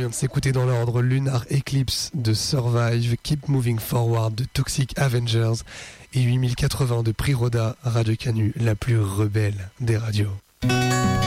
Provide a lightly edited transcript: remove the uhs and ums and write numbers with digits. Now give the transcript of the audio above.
de s'écouter dans l'ordre Lunar Eclipse de Survive, Keep Moving Forward de Toxic Avengers et 8080 de Priroda, Radio Canu, la plus rebelle des radios.